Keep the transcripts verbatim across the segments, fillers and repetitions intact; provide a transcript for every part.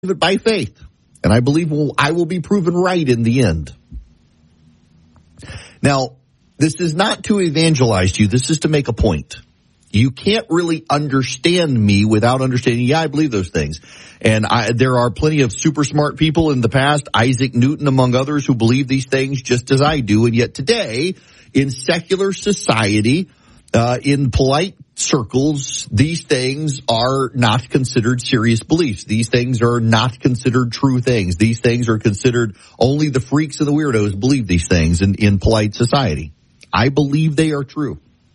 it by faith, and I believe will, I will be proven right in the end. Now, this is not to evangelize you. This is to make a point. You can't really understand me without understanding, yeah, I believe those things. And I, there are plenty of super smart people in the past, Isaac Newton among others, who believe these things just as I do. And yet today, in secular society, uh, in polite circles, these things are not considered serious beliefs. These things are not considered true things. These things are considered only the freaks and the weirdos believe these things in, in polite society. I believe they are true.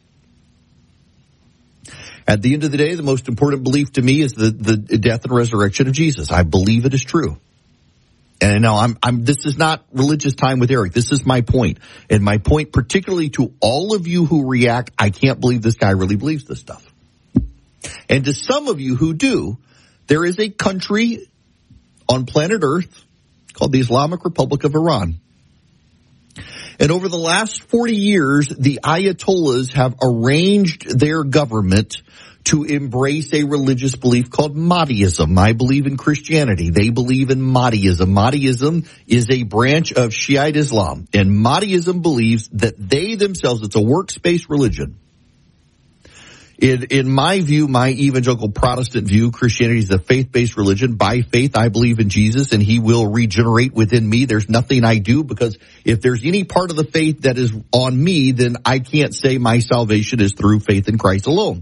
At the end of the day, the most important belief to me is the, the death and resurrection of Jesus. I believe it is true. And now I'm, I'm, this is not religious time with Eric. This is my point. And my point particularly to all of you who react, I can't believe this guy really believes this stuff. And to some of you who do, there is a country on planet Earth called the Islamic Republic of Iran. And over the last forty years, the Ayatollahs have arranged their government to embrace a religious belief called Mahdiism. I believe in Christianity. They believe in Mahdiism. Mahdiism is a branch of Shiite Islam. And Mahdiism believes that they themselves, it's a works-based religion. In, in my view, my evangelical Protestant view, Christianity is a faith-based religion. By faith, I believe in Jesus, and he will regenerate within me. There's nothing I do, because if there's any part of the faith that is on me, then I can't say my salvation is through faith in Christ alone.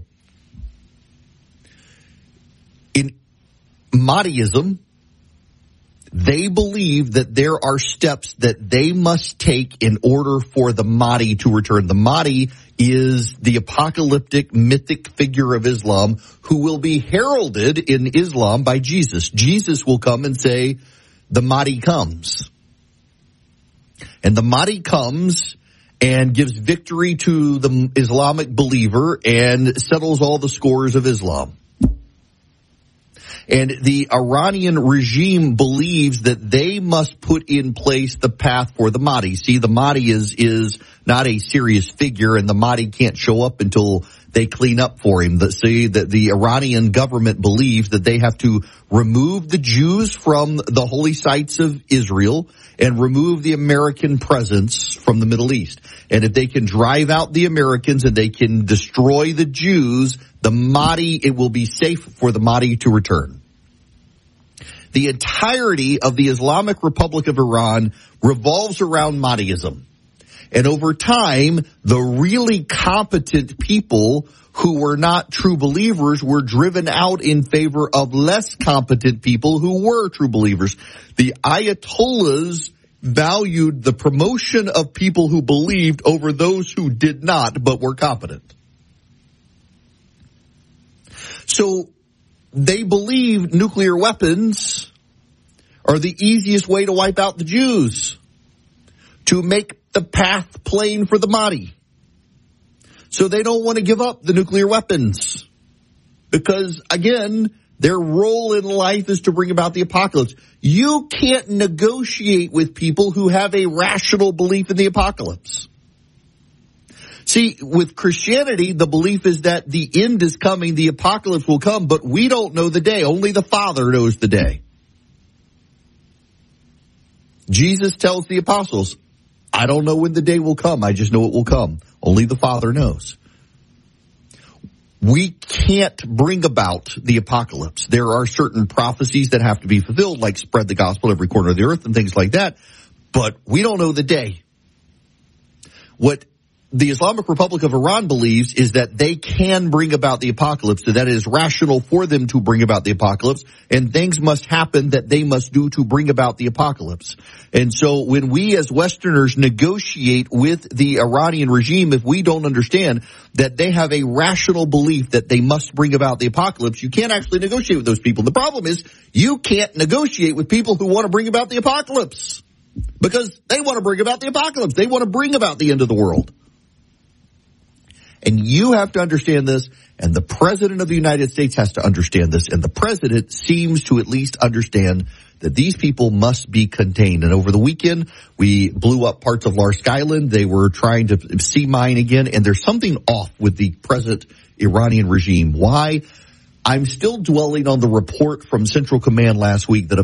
In Mahdiism, they believe that there are steps that they must take in order for the Mahdi to return. The Mahdi is the apocalyptic mythic figure of Islam who will be heralded in Islam by Jesus. Jesus will come and say, the Mahdi comes. And the Mahdi comes and gives victory to the Islamic believer and settles all the scores of Islam. And the Iranian regime believes that they must put in place the path for the Mahdi. See, the Mahdi is, is not a serious figure, and the Mahdi can't show up until they clean up for him. The, see, that the Iranian government believes that they have to remove the Jews from the holy sites of Israel and remove the American presence from the Middle East. And if they can drive out the Americans and they can destroy the Jews, the Mahdi, it will be safe for the Mahdi to return. The entirety of the Islamic Republic of Iran revolves around Mahdiism. And over time, the really competent people who were not true believers were driven out in favor of less competent people who were true believers. The Ayatollahs valued the promotion of people who believed over those who did not but were competent. So they believe nuclear weapons are the easiest way to wipe out the Jews, to make the path plain for the Mahdi. So they don't want to give up the nuclear weapons because, again, their role in life is to bring about the apocalypse. You can't negotiate with people who have a rational belief in the apocalypse. See, with Christianity, the belief is that the end is coming, the apocalypse will come, but we don't know the day. Only the Father knows the day. Jesus tells the apostles, I don't know when the day will come. I just know it will come. Only the Father knows. We can't bring about the apocalypse. There are certain prophecies that have to be fulfilled, like spread the gospel every corner of the earth and things like that, but we don't know the day. What the Islamic Republic of Iran believes is that they can bring about the apocalypse, so that it is rational for them to bring about the apocalypse, and things must happen that they must do to bring about the apocalypse. And so when we as Westerners negotiate with the Iranian regime, if we don't understand that they have a rational belief that they must bring about the apocalypse, you can't actually negotiate with those people. The problem is you can't negotiate with people who want to bring about the apocalypse because they want to bring about the apocalypse. They want to bring about the end of the world. And you have to understand this, and the President of the United States has to understand this, and the President seems to at least understand that these people must be contained. And over the weekend, we blew up parts of Larsk Island. They were trying to sea mine again, and there's something off with the present Iranian regime. Why? I'm still dwelling on the report from Central Command last week that